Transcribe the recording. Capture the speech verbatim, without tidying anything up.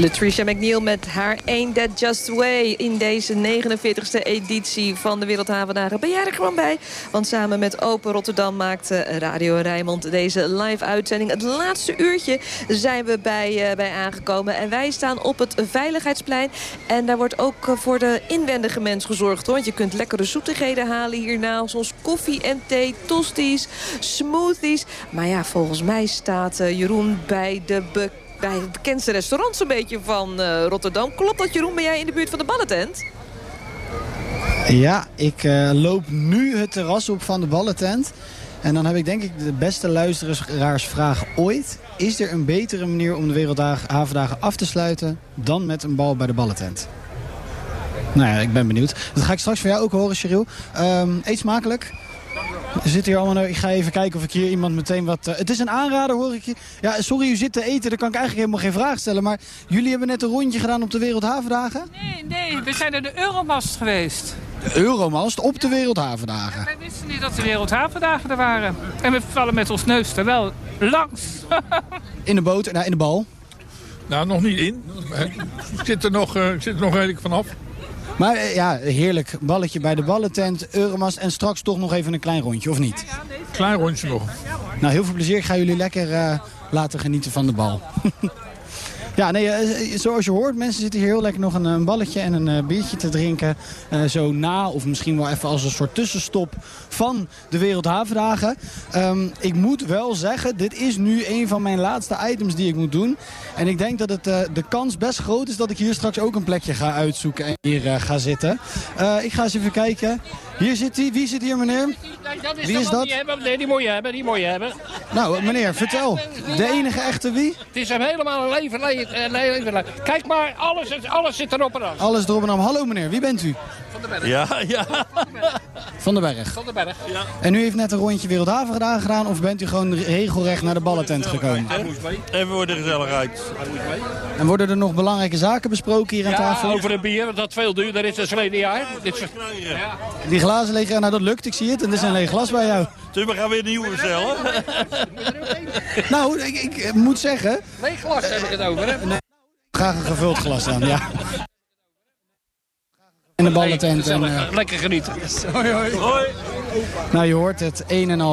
Latricia McNeil met haar Ain't That Just the Way. In deze negenenveertigste editie van de Wereldhavendagen ben jij er gewoon bij. Want samen met Open Rotterdam maakte Radio Rijnmond deze live uitzending. Het laatste uurtje zijn we bij, uh, bij aangekomen. En wij staan op het Veiligheidsplein. En daar wordt ook uh, voor de inwendige mens gezorgd. Hoor. Want je kunt lekkere zoetigheden halen hierna. Zoals koffie en thee, tosties, smoothies. Maar ja, volgens mij staat uh, Jeroen bij de be bij het bekendste restaurant zo'n beetje van uh, Rotterdam. Klopt dat, Jeroen? Ben jij in de buurt van de ballentent? Ja, ik uh, loop nu het terras op van de ballentent. En dan heb ik denk ik de beste luisteraarsvraag ooit. Is er een betere manier om de Wereldhavendagen af te sluiten dan met een bal bij de ballentent? Nou ja, ik ben benieuwd. Dat ga ik straks van jou ook horen, Cheryl. Um, eet smakelijk. We zitten hier allemaal. Ik ga even kijken of ik hier iemand meteen wat... Uh, het is een aanrader, hoor ik je. Ja, sorry, u zit te eten. Dan kan ik eigenlijk helemaal geen vraag stellen. Maar jullie hebben net een rondje gedaan op de Wereldhavendagen? Nee, nee. We zijn naar de Euromast geweest. De Euromast op de Wereldhavendagen? Ja, wij wisten niet dat de Wereldhavendagen er waren. En we vallen met ons neus er wel langs. In de boot, nou, in de bal? Nou, nog niet in. Ik zit er nog, uh, ik zit er nog redelijk vanaf. Maar ja, heerlijk. Balletje bij de ballentent, Euromast en straks toch nog even een klein rondje, of niet? Klein rondje nog. Nou, heel veel plezier. Ik ga jullie lekker uh, laten genieten van de bal. Ja, nee, uh, zoals je hoort, mensen zitten hier heel lekker nog een, een balletje en een uh, biertje te drinken. Uh, zo na, of misschien wel even als een soort tussenstop van de Wereldhavendagen. Um, ik moet wel zeggen, dit is nu een van mijn laatste items die ik moet doen. En ik denk dat het, uh, de kans best groot is dat ik hier straks ook een plekje ga uitzoeken en hier uh, ga zitten. Uh, ik ga eens even kijken. Hier zit hij. Wie zit hier, meneer? Dat is wie is dat? Die hebben. Nee, die moet je hebben, die moet je hebben. Nou, meneer, vertel. De enige echte wie? Het is hem helemaal een leven, leven, leven, leven. Kijk maar, alles, alles zit erop en af. Alles erop en af. Hallo meneer, wie bent u? Van den Berg. Ja, ja. Van den Berg. Van den Berg. Ja. En u heeft net een rondje Wereldhavendagen gedaan of bent u gewoon regelrecht naar de ballentent gekomen? Even voor de gezelligheid. En worden er nog belangrijke zaken besproken hier aan Ja, tafel? over een bier, dat veel duurder is dan verleden jaar. Dit is... Ja. Die glazen liggen, nou dat lukt, ik zie het. En er is een leeg glas bij jou. Dus we gaan weer nieuwe bestellen. Nou, ik, ik moet zeggen... Leeg glas heb ik het over, hè? Nee, graag een gevuld glas dan, ja. In de ballentent. En, uh... Lekker genieten. Hoi, hoi. Hoi. Nou, je hoort het een en al.